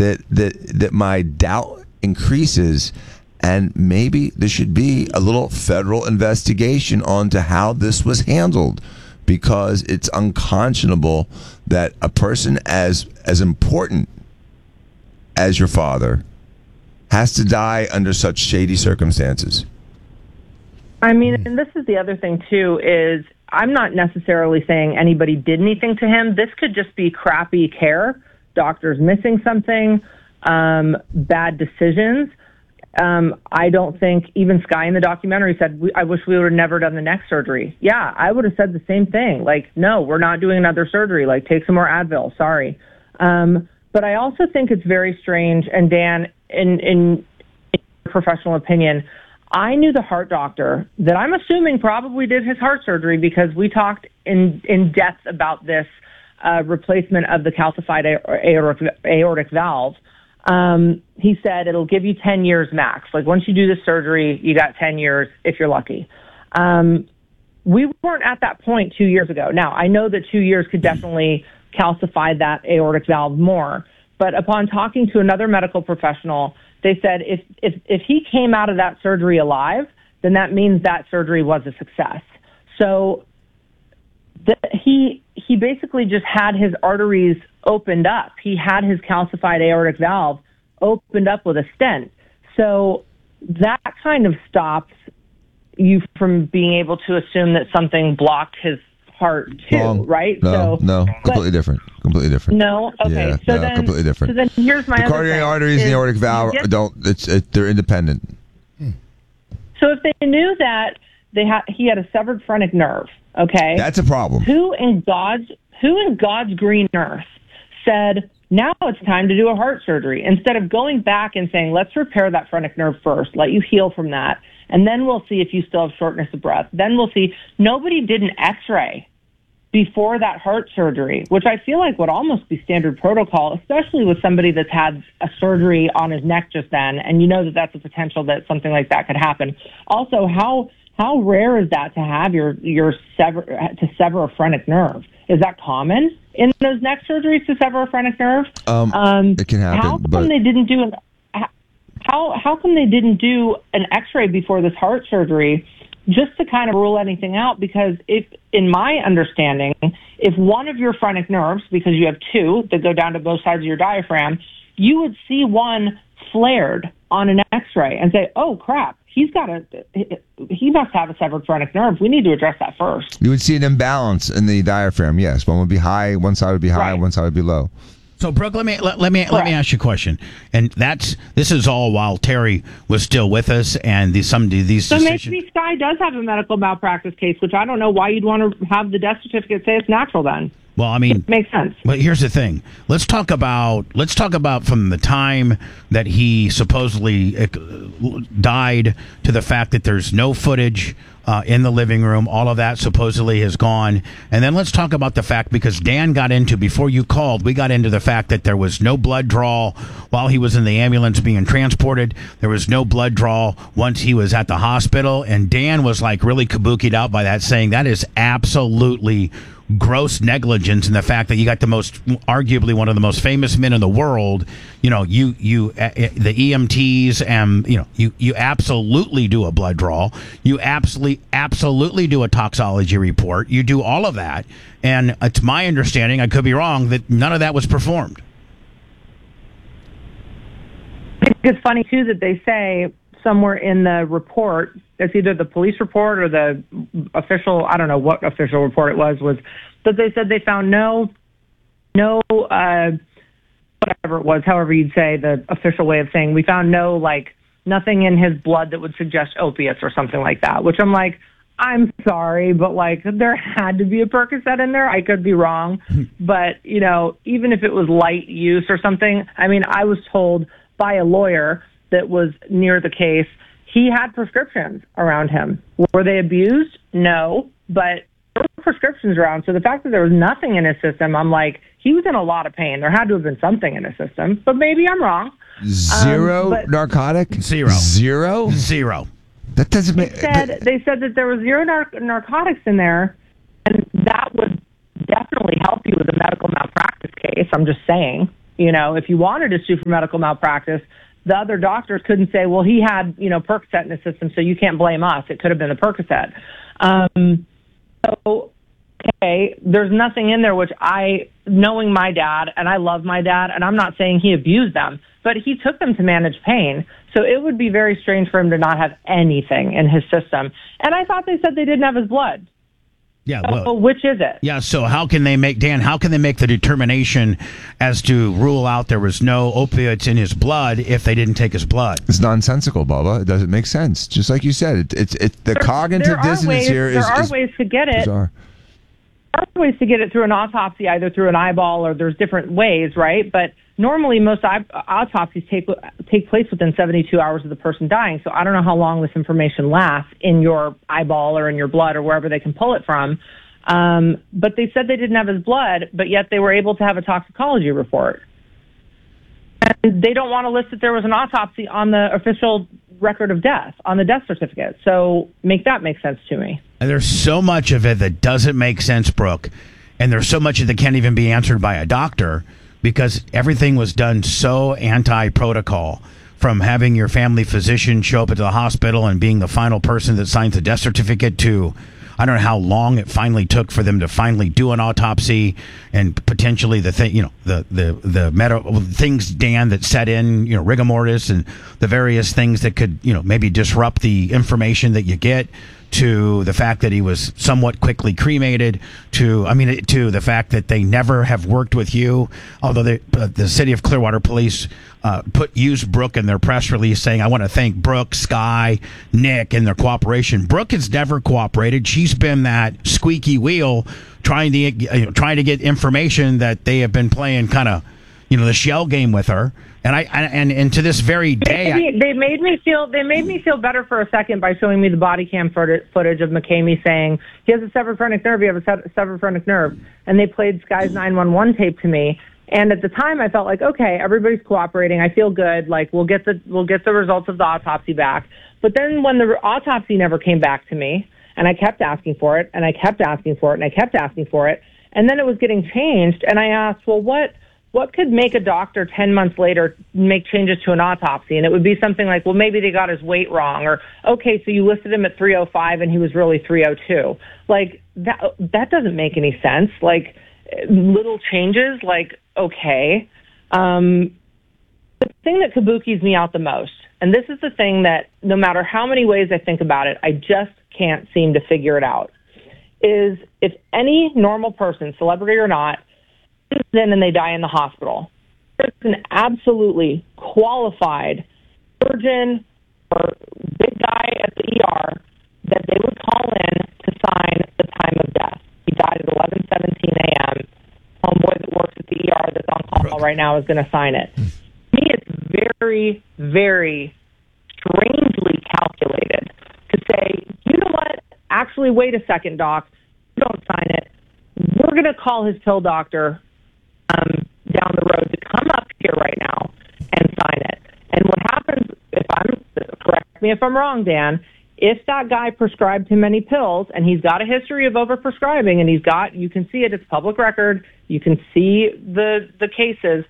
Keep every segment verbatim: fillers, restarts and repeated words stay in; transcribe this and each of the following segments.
that that that my doubt increases, and maybe there should be a little federal investigation onto how this was handled, because it's unconscionable that a person as as important as your father has to die under such shady circumstances. I mean, and this is the other thing, too, is I'm not necessarily saying anybody did anything to him. This could just be crappy care, doctors missing something, um, bad decisions. Um, I don't think even Sky in the documentary said, we, I wish we would have never done the neck surgery. Yeah, I would have said the same thing. Like, no, we're not doing another surgery. Like, take some more Advil. Sorry. Um, but I also think it's very strange. And Dan, in, in, in professional opinion, I knew the heart doctor that I'm assuming probably did his heart surgery, because we talked in, in depth about this uh, replacement of the calcified aortic, aortic valve. Um, he said it'll give you ten years max. Like, once you do this surgery, you got ten years if you're lucky. Um, we weren't at that point two years ago. Now, I know that two years could definitely calcify that aortic valve more. But upon talking to another medical professional, they said if, if, if he came out of that surgery alive, then that means that surgery was a success. So the, he he basically just had his arteries opened up. He had his calcified aortic valve opened up with a stent. So that kind of stops you from being able to assume that something blocked his heart too, Wrong. right? No, so, no, completely but, different. Completely different. No, okay. Yeah, so no, then, completely different. So then here's my the other coronary thing, arteries and the aortic valve get, don't. It's it, they're independent. So if they knew that they had he had a severed phrenic nerve, okay, that's a problem. Who in God's who in God's green earth said now it's time to do a heart surgery instead of going back and saying let's repair that phrenic nerve first, let you heal from that, and then we'll see if you still have shortness of breath. Then we'll see. Nobody did an X-ray before that heart surgery, which I feel like would almost be standard protocol, especially with somebody that's had a surgery on his neck just then, and you know that that's a potential that something like that could happen. Also, how how rare is that to have your your sever to sever a phrenic nerve? Is that common in those neck surgeries to sever a phrenic nerve? Um, um, it can happen. How come but... they didn't do an how how come they didn't do an X-ray before this heart surgery? Just to kind of rule anything out, because if, in my understanding, if one of your phrenic nerves, because you have two that go down to both sides of your diaphragm, you would see one flared on an X-ray and say, "Oh crap, he's got a, he must have a severed phrenic nerve. We need to address that first." You would see an imbalance in the diaphragm. Yes, one would be high, one side would be high, right. one side would be low. So, Brooke, let me let, let me Correct. let me ask you a question, and that's this is all while Terry was still with us, and these some of these. So decisions... maybe Sky does have a medical malpractice case, which I don't know why you'd want to have the death certificate say it's natural. Then, well, I mean, it makes sense. But here's the thing: let's talk about let's talk about from the time that he supposedly died to the fact that there's no footage. Uh, in the living room, all of that supposedly has gone. And then let's talk about the fact, because Dan got into, before you called, we got into the fact that there was no blood draw while he was in the ambulance being transported. There was no blood draw once he was at the hospital. And Dan was like really kabukied out by that, saying that is absolutely gross negligence in the fact that you got the most, arguably one of the most famous men in the world, you know, you, you, uh, the E M Ts, and, you know, you, you absolutely do a blood draw. You absolutely, absolutely do a toxology report. You do all of that. And it's my understanding, I could be wrong, that none of that was performed. It's funny, too, that they say somewhere in the report, it's either the police report or the official, I don't know what official report it was, was that they said they found no, no, uh, whatever it was, however you'd say the official way of saying, we found no, like, nothing in his blood that would suggest opiates or something like that, which I'm like, I'm sorry, but, like, there had to be a Percocet in there. I could be wrong. But, you know, even if it was light use or something, I mean, I was told by a lawyer that was near the case, he had prescriptions around him. Were they abused? No, but there were prescriptions around. So the fact that there was nothing in his system, I'm like, he was in a lot of pain. There had to have been something in his system, but maybe I'm wrong. Zero um, but narcotic? Zero. Zero? Zero. That doesn't make... They said, they said that there was zero nar- narcotics in there, and that would definitely help you with a medical malpractice case. I'm just saying. You know, if you wanted to sue for medical malpractice, the other doctors couldn't say, well, he had, you know, Percocet in his system, so you can't blame us. It could have been the Percocet. Um, so, okay, there's nothing in there which I, knowing my dad, and I love my dad, and I'm not saying he abused them, but he took them to manage pain. So it would be very strange for him to not have anything in his system. And I thought they said they didn't have his blood. Yeah, so well, which is it? Yeah, so how can they make, Dan, how can they make the determination as to rule out there was no opiates in his blood if they didn't take his blood? It's nonsensical, Bubba. It doesn't make sense. Just like you said, it, it's it, the there, cognitive there dissonance ways, here is There are is ways to get it. bizarre. There are ways to get it through an autopsy, either through an eyeball or there's different ways, right? But normally most autopsies take take place within seventy-two hours of the person dying. So I don't know how long this information lasts in your eyeball or in your blood or wherever they can pull it from. Um, but they said they didn't have his blood, but yet they were able to have a toxicology report. And they don't want to list that there was an autopsy on the official record of death, on the death certificate. So make that make sense to me. And there's so much of it that doesn't make sense, Brooke. And there's so much that can't even be answered by a doctor because everything was done so anti-protocol, from having your family physician show up at the hospital and being the final person that signs the death certificate to, I don't know how long it finally took for them to finally do an autopsy and potentially the thing, you know, the the the meta things, Dan, that set in, you know, rigor mortis and the various things that could, you know, maybe disrupt the information that you get, to the fact that he was somewhat quickly cremated, to, I mean, to the fact that they never have worked with you, although they, uh, the City of Clearwater Police uh, put used Brooke in their press release saying, I want to thank Brooke, Sky, Nick, and their cooperation. Brooke has never cooperated. She's been that squeaky wheel trying to, you know, trying to get information that they have been playing kind of, you know, the shell game with her. And I and and to this very day, they made, me, they made me feel they made me feel better for a second by showing me the body cam footage of McCamey saying he has a severed phrenic nerve. You have a severed phrenic nerve, and they played Sky's nine one one tape to me. And at the time, I felt like, okay, everybody's cooperating. I feel good. Like we'll get the we'll get the results of the autopsy back. But then when the autopsy never came back to me, and I kept asking for it, and I kept asking for it, and I kept asking for it, and then it was getting changed, and I asked, well, what? What could make a doctor ten months later make changes to an autopsy? And it would be something like, well, maybe they got his weight wrong, or, okay, so you listed him at three oh five and he was really three oh two. Like, that that doesn't make any sense. Like, little changes, like, okay. Um, the thing that kabukis me out the most, and this is the thing that no matter how many ways I think about it, I just can't seem to figure it out, is if any normal person, celebrity or not, in and they die in the hospital, there's an absolutely qualified surgeon or big guy at the E R that they would call in to sign the time of death. He died at eleven seventeen a.m. Homeboy that works at the E R that's on call right now is going to sign it. To me, it's very, very strangely calculated to say, you know what, actually, wait a second, doc, you don't sign it. We're going to call his pill doctor Um, down the road to come up here right now and sign it. And what happens, if I'm, correct me if I'm wrong, Dan, if that guy prescribed him any pills and he's got a history of overprescribing and he's got, you can see it, it's public record, you can see the, the cases.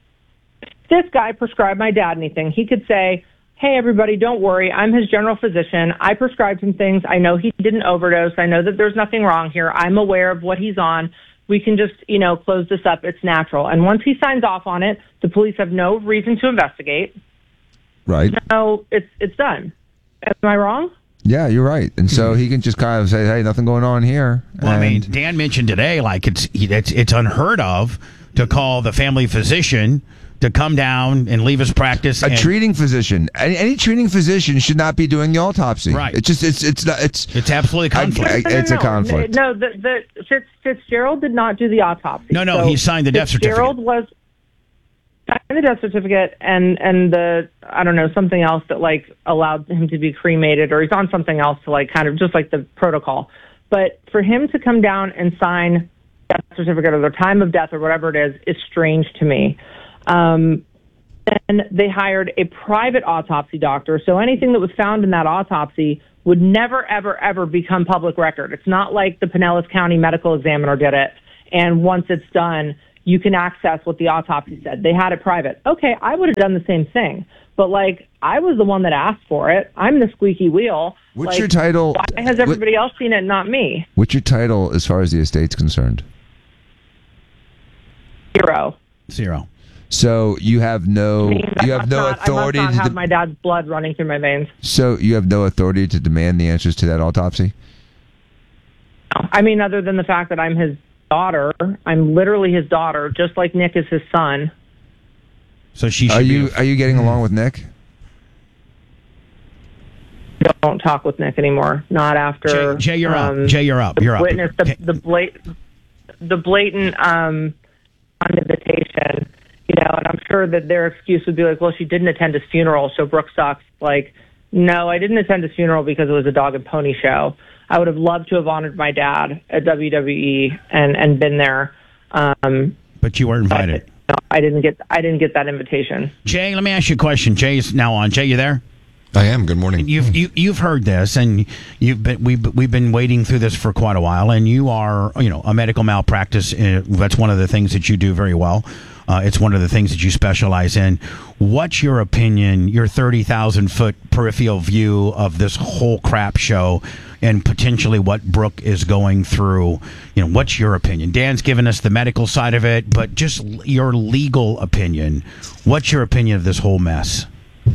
If this guy prescribed my dad anything, he could say, hey, everybody, don't worry, I'm his general physician. I prescribed him things. I know he didn't overdose. I know that there's nothing wrong here. I'm aware of what he's on. We can just, you know, close this up. It's natural. And once he signs off on it, the police have no reason to investigate. Right. So it's it's done. Am I wrong? Yeah, you're right. And so he can just kind of say, hey, nothing going on here. Well, I mean, And- Dan mentioned today, like it's it's it's unheard of to call the family physician to come down and leave his practice. A and, treating physician, any, any treating physician should not be doing the autopsy. Right. It's just, it's, it's not, it's, It's absolutely a conflict. I- No, no, it's a no. conflict. No, the, the Fitz, Fitzgerald did not do the autopsy. No, no, So he signed the death Fitzgerald certificate. was signed the death certificate and and the I don't know something else that like allowed him to be cremated, or he's on something else to like kind of just like the protocol. But for him to come down and sign death certificate or the time of death or whatever it is is strange to me. Um, Then they hired a private autopsy doctor, so anything that was found in that autopsy would never, ever, ever become public record. It's not like the Pinellas County Medical Examiner did it, and once it's done, you can access what the autopsy said. They had it private. Okay, I would have done the same thing. But, like, I was the one that asked for it. I'm the squeaky wheel. What's like, your title? Why has everybody what, else seen it and not me? What's your title as far as the estate's concerned? Zero. Zero. So you have no, I mean, you have no not, authority I must not to have de- my dad's blood running through my veins. So you have no authority to demand the answers to that autopsy? I mean, other than the fact that I'm his daughter, I'm literally his daughter, just like Nick is his son. So she should are you be a- are you getting along with Nick? Don't talk with Nick anymore. Not after. Jay, Jay you're um, up. Jay, you're up. You're witness up. the the blatant the blatant um, invitation. You know, and I'm sure that their excuse would be like, well, she didn't attend his funeral, so Brooke sucks. Like, no, I didn't attend his funeral because it was a dog and pony show. I would have loved to have honored my dad at W W E and, and been there. Um, but you weren't invited. But, no, I didn't get I didn't get that invitation. Jay, let me ask you a question. Jay's now on. Jay, you there? I am. Good morning. You've you, you've heard this, and you've been we've we've been waiting through this for quite a while. And you are, you know, a medical malpractice. Uh, that's one of the things that you do very well. Uh, it's one of the things that you specialize in. What's your opinion? Your thirty thousand foot peripheral view of this whole crap show, and potentially what Brooke is going through. You know, what's your opinion? Dan's given us the medical side of it, but just your legal opinion. What's your opinion of this whole mess?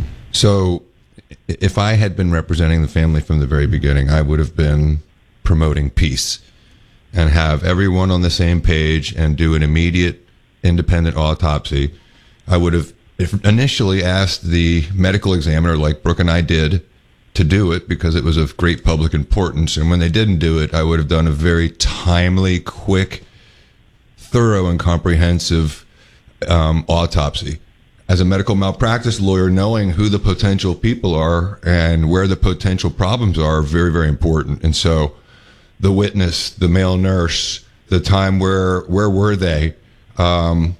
So, if I had been representing the family from the very beginning, I would have been promoting peace and have everyone on the same page and do an immediate independent autopsy. I would have initially asked the medical examiner, like Brooke and I did, to do it because it was of great public importance. And when they didn't do it, I would have done a very timely, quick, thorough, and comprehensive um, autopsy. As a medical malpractice lawyer, knowing who the potential people are and where the potential problems are very, very important. And so the witness, the male nurse, the time where, where were they? Um,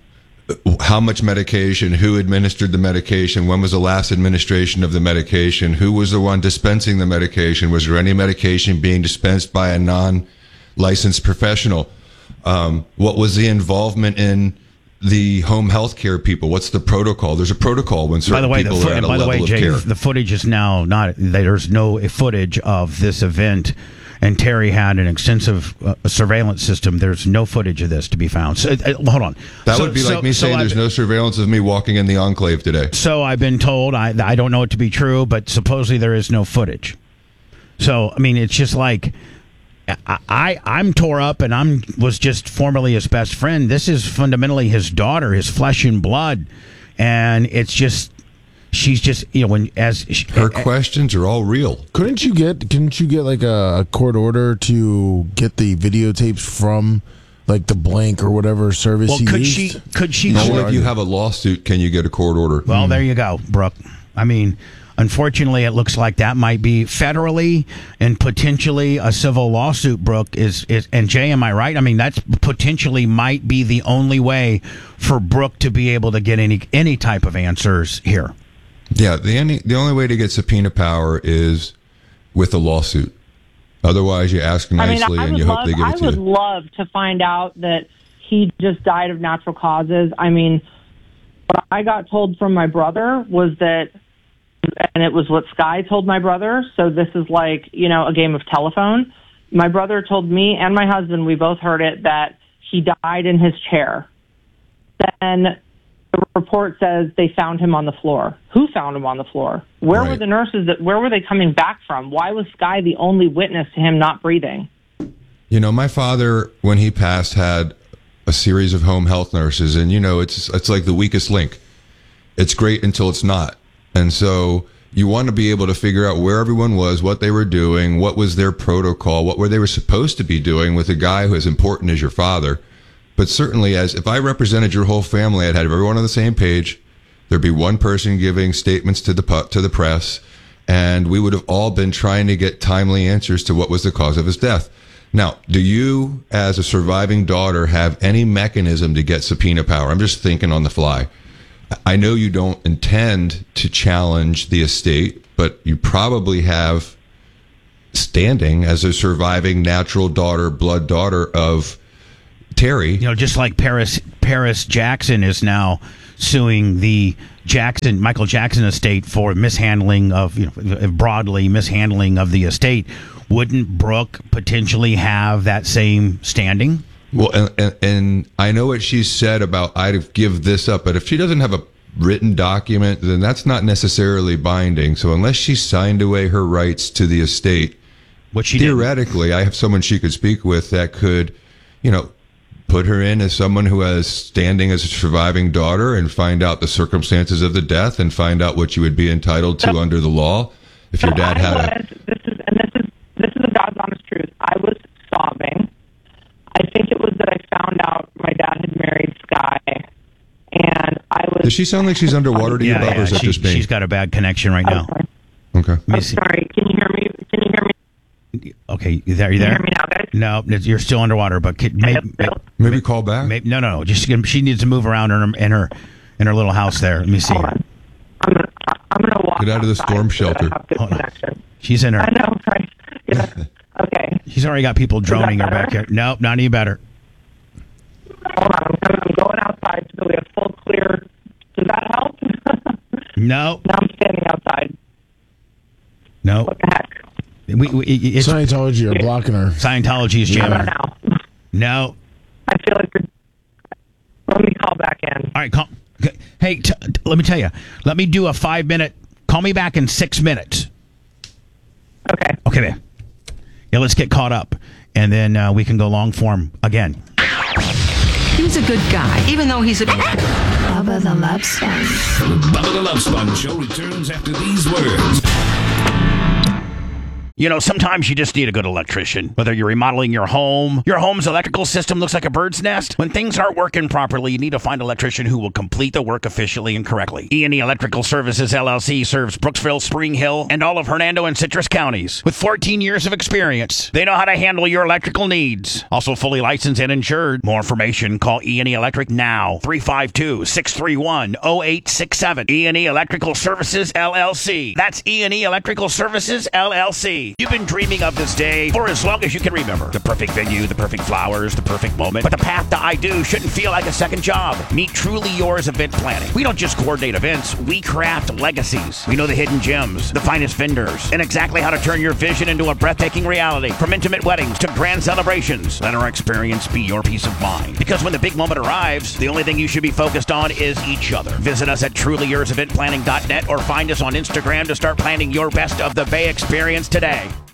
how much medication, who administered the medication, when was the last administration of the medication, who was the one dispensing the medication, was there any medication being dispensed by a non-licensed professional, um, what was the involvement in the home health care people, what's the protocol? There's a protocol when certain by the way, people the fo- are at a by the level way, of Jay, care. The footage is now not, there's no footage of this event. And Terry had an extensive uh, surveillance system. There's no footage of this to be found. So, uh, hold on. That so, would be so, like me so saying I've, there's no surveillance of me walking in the enclave today. So I've been told, I, I don't know it to be true, but supposedly there is no footage. So, I mean, it's just like, I, I, I'm tore up and I'm was just formerly his best friend. This is fundamentally his daughter, his flesh and blood. And it's just... She's just, you know, when as she, her uh, questions are all real. Couldn't you get? Couldn't you get like a, a court order to get the videotapes from, like the Blank or whatever service? Well, he could used? she? Could she? Only if you have a lawsuit can you get a court order. Well, there you go, Brooke. I mean, unfortunately, it looks like that might be federally and potentially a civil lawsuit. Brooke is is and Jay, am I right? I mean, that's potentially might be the only way for Brooke to be able to get any any type of answers here. Yeah, the only, the only way to get subpoena power is with a lawsuit. Otherwise, you ask nicely I mean, I and you love, hope they give I it to would you. love to find out that he just died of natural causes. I mean, what I got told from my brother was that, and it was what Sky told my brother, so this is like, you know, a game of telephone. My brother told me and my husband, we both heard it, that he died in his chair. Then the report says they found him on the floor. Who found him on the floor? Where Right. were the nurses? That, where were they coming back from? Why was Sky the only witness to him not breathing? You know, my father, when he passed, had a series of home health nurses, and you know, it's it's like the weakest link. It's great until it's not, and so you want to be able to figure out where everyone was, what they were doing, what was their protocol, what were they were supposed to be doing with a guy who is important as your father. But certainly, as if I represented your whole family, I'd have everyone on the same page. There'd be one person giving statements to the pu- to the press, and we would have all been trying to get timely answers to what was the cause of his death. Now, do you, as a surviving daughter, have any mechanism to get subpoena power? I'm just thinking on the fly. I know you don't intend to challenge the estate, but you probably have standing as a surviving natural daughter, blood daughter of Terry. You know, just like Paris Paris Jackson is now suing the Jackson Michael Jackson estate for mishandling of, you know, broadly mishandling of the estate. Wouldn't Brooke potentially have that same standing? Well, and, and, and I know what she said about I'd give this up, but if she doesn't have a written document, then that's not necessarily binding. So unless she signed away her rights to the estate, Which she theoretically, didn't. I have someone she could speak with that could, you know, put her in as someone who has standing as a surviving daughter and find out the circumstances of the death and find out what you would be entitled to under the law. If your dad had a... This is, and this is, this is the God's honest truth. I was sobbing. I think it was that I found out my dad had married Sky, and I was... Does she sound like she's underwater to you, Yeah, Bob, yeah, or is that she, just me? she's got a bad connection right now. sorry. Okay. Let me I'm see. sorry. Can you hear me? Can you hear me? Okay, you there? Are you Can there? you hear me now, guys? No, you're still underwater. But can, I maybe, am still. Maybe call back? maybe, no, no, no. Just she needs to move around in her in her, in her little house there. Let me see. Hold on. I'm gonna, I'm gonna walk Get out of the outside storm so that I shelter. have good Hold on. connection. She's in her. I know, right? Yeah. Okay. She's already got people droning her better? back here. Nope, not any better. Hold on. I'm, coming, I'm going outside so we have full clear. Does that help? No, Now I'm standing outside. no. What the heck? We, we, it's, Scientology are blocking her. Scientology is How jamming about her. now? No. I feel like you're... Let me call back in. All right, call. Hey, t- t- let me tell you. Let me do a five minute. Call me back in six minutes. Okay. Okay, man. Yeah, let's get caught up, and then uh, we can go long form again. He's a good guy, even though he's a... Bubba the Love Sponge. Bubba the Love Sponge Show returns after these words. You know, sometimes you just need a good electrician. Whether you're remodeling your home, your home's electrical system looks like a bird's nest. When things aren't working properly, you need to find an electrician who will complete the work efficiently and correctly. E and E Electrical Services, L L C serves Brooksville, Spring Hill, and all of Hernando and Citrus counties. With fourteen years of experience, they know how to handle your electrical needs. Also fully licensed and insured. More information, call E and E Electric now. three five two, six three one, zero eight six seven. E and E Electrical Services, L L C. That's E and E Electrical Services, L L C. You've been dreaming of this day for as long as you can remember. The perfect venue, the perfect flowers, the perfect moment. But the path to I Do shouldn't feel like a second job. Meet Truly Yours Event Planning. We don't just coordinate events, we craft legacies. We know the hidden gems, the finest vendors, and exactly how to turn your vision into a breathtaking reality. From intimate weddings to grand celebrations, let our experience be your peace of mind. Because when the big moment arrives, the only thing you should be focused on is each other. Visit us at truly yours event planning dot net or find us on Instagram to start planning your best of the Bay experience today.